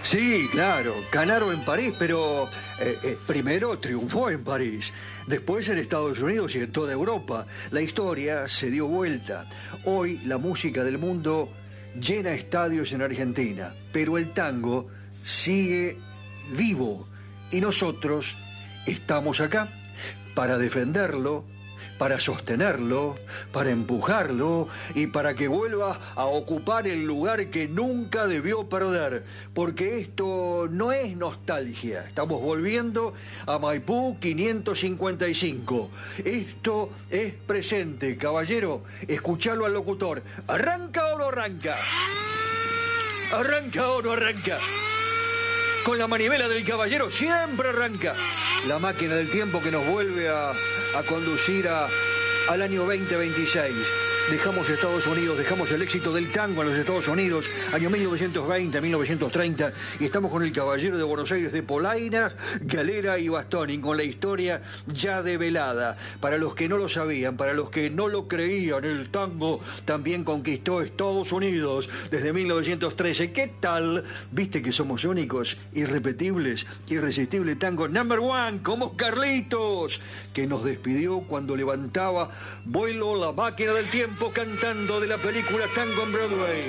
Sí, claro, Canaro en París, pero primero triunfó en París, después en Estados Unidos y en toda Europa. La historia se dio vuelta. Hoy la música del mundo llena estadios en Argentina, pero el tango sigue vivo y nosotros estamos acá para defenderlo, para sostenerlo, para empujarlo y para que vuelva a ocupar el lugar que nunca debió perder. Porque esto no es nostalgia. Estamos volviendo a Maipú 555. Esto es presente. Caballero, escuchalo al locutor. ¿Arranca o no arranca? ¿Arranca o no arranca? Con la manivela del caballero siempre arranca. La máquina del tiempo que nos vuelve a conducir al año 2026. Dejamos Estados Unidos, dejamos el éxito del tango en los Estados Unidos, año 1920, 1930, y estamos con el caballero de Buenos Aires de polainas, galera y bastón, y con la historia ya develada. Para los que no lo sabían, para los que no lo creían, el tango también conquistó Estados Unidos desde 1913. ¿Qué tal? ¿Viste que somos únicos, irrepetibles, irresistible tango number one, como Carlitos, que nos despidió cuando levantaba vuelo la máquina del tiempo cantando de la película Tango en Broadway?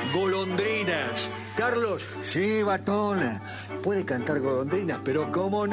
Golondrinas. Carlos, sí, batón, puede cantar golondrinas, pero ¿cómo no?